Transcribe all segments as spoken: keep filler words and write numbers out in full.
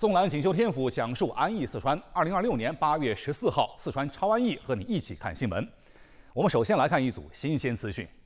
纵览锦绣天府，讲述安逸四川。二零二六年八月十四号，四川超安逸和你一起看新闻。我们首先来看一组新鲜资讯。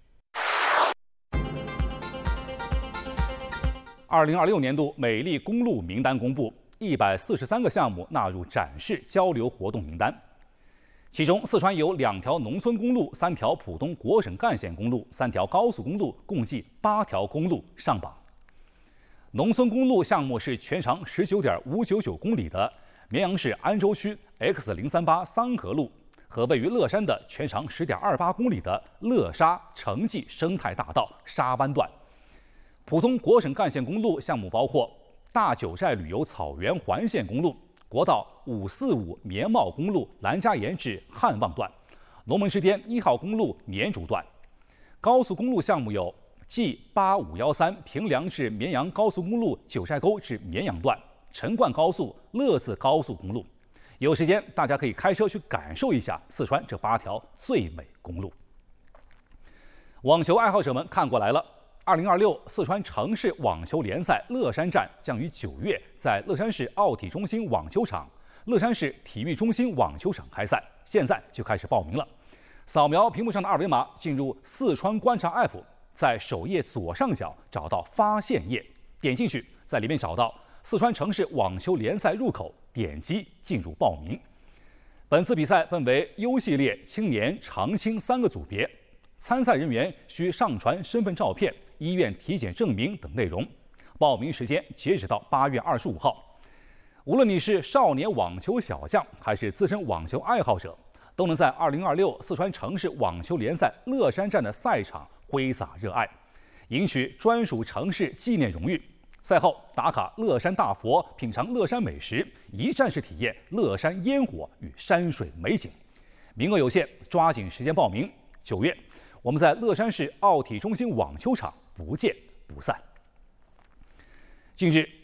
二零二六年度美丽公路名单公布，一百四十三个项目纳入展示交流活动名单。其中，四川有两条农村公路、三条浦东国省干线公路、三条高速公路，共计八条公路上榜。农村公路项目是全长十九点五九九公里的绵阳市安州区 X 零三八桑河路和位于乐山的全长十点二八公里的乐沙城际生态大道沙湾段。浦东国省干线公路项目包括大九寨旅游草原环线公路、国道五四五棉茂公路兰家岩至汉旺段、龙门之巅一号公路绵竹段。高速公路项目有 G 八五一三平凉至绵阳高速公路九寨沟至绵阳段、成灌高速、乐自高速公路。有时间大家可以开车去感受一下四川这八条最美公路。网球爱好者们看过来了，二零二六四川城市网球联赛乐山站将于九月在乐山市奥体中心网球场、乐山市体育中心网球场开赛，现在就开始报名了。扫描屏幕上的二维码，进入四川观察 App。 在首页左上角找到发现页，点进去，在里面找到四川城市网球联赛入口，点击进入报名。本次比赛分为优系列、青年、长青三个组别，参赛人员需上传身份照片、医院体检证明等内容。报名时间截止到八月二十五号。无论你是少年网球小将，还是资深网球爱好者，都能在二零二六四川城市网球联赛乐山站的赛场 挥洒热爱，赢取专属城市纪念荣誉。赛后打卡乐山大佛，品尝乐山美食，一站式体验乐山烟火与山水美景。名额有限，抓紧时间报名。九月，我们在乐山市奥体中心网球场不见不散。近日，